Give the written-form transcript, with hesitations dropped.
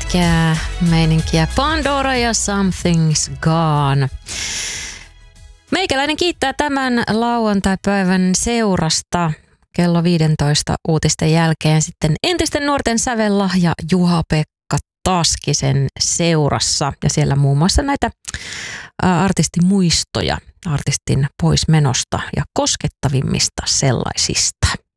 pitkää meininkiä. Pandora ja Something's Gone. Meikäläinen kiittää tämän lauantai-päivän seurasta. Kello 15 uutisten jälkeen sitten entisten nuorten sävellahja Juha-Pekka Taskisen seurassa. Ja siellä muun muassa näitä artistimuistoja artistin poismenosta ja koskettavimmista sellaisista.